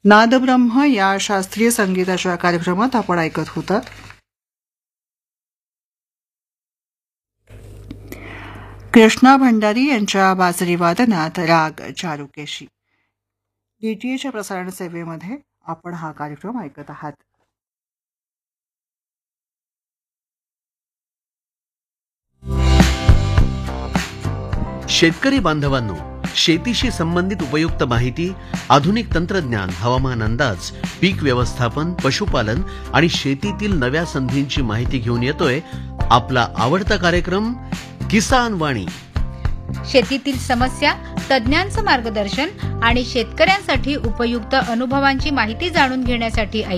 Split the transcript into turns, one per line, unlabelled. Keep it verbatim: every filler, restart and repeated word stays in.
नादब्रह्म या शास्त्रीय संगीताच्या कार्यक्रमात आपण ऐकत होतात कृष्णा भंडारी यांच्या बासरी वादनात राग चारुकेशी. डीटीएच्या प्रसारण सेवेमध्ये आपण हा कार्यक्रम ऐकत आहात.
शेतकरी बांधवांनो, शेतीशी संबंधित उपयुक्त माहिती, आधुनिक तंत्रज्ञान, हवामान अंदाज, पीक व्यवस्थापन, पशुपालन आणि शेतीतील नव्या संधींची माहिती घेऊन येतोय आपला आवडता कार्यक्रम किसान वाणी.
शेतीतील समस्या, तज्ञांचं मार्गदर्शन आणि शेतकऱ्यांसाठी उपयुक्त अनुभवांची माहिती जाणून घेण्यासाठी